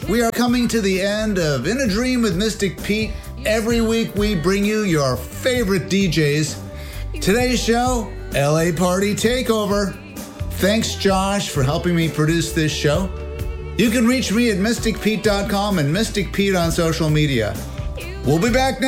We are coming to the end of In a Dream with Mystic Pete. Every week we bring you your favorite DJs. Today's show, LA Party Takeover. Thanks, Josh, for helping me produce this show. You can reach me at mysticpete.com and Mystic Pete on social media. We'll be back next